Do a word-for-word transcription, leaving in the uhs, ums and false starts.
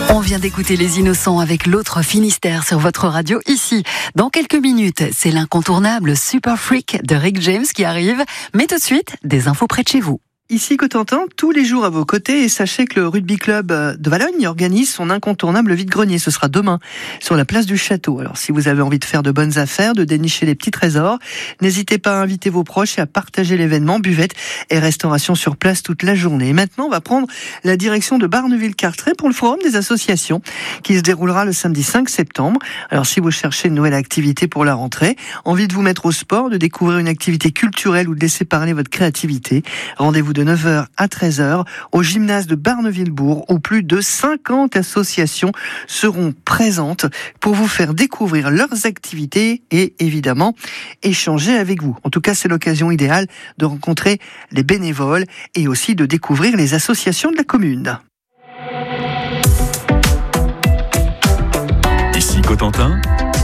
On vient d'écouter Les Innocents avec l'autre Finistère sur votre radio ici. Dans quelques minutes, c'est l'incontournable Super Freak de Rick James qui arrive. Mais tout de suite, des infos près de chez vous. Ici Cotentin, tous les jours à vos côtés, et sachez que le rugby club de Valognes organise son incontournable vide-grenier. Ce sera demain sur la place du château. Alors si vous avez envie de faire de bonnes affaires, de dénicher les petits trésors, n'hésitez pas à inviter vos proches et à partager l'événement. Buvette et restauration sur place toute la journée. Et maintenant, on va prendre la direction de Barneville-Carteret pour le forum des associations qui se déroulera le samedi cinq septembre. Alors si vous cherchez une nouvelle activité pour la rentrée, envie de vous mettre au sport, de découvrir une activité culturelle ou de laisser parler votre créativité, rendez-vous de neuf heures à treize heures au gymnase de Barneville-Bourg où plus de cinquante associations seront présentes pour vous faire découvrir leurs activités et évidemment échanger avec vous. En tout cas, c'est l'occasion idéale de rencontrer les bénévoles et aussi de découvrir les associations de la commune. Ici Cotentin,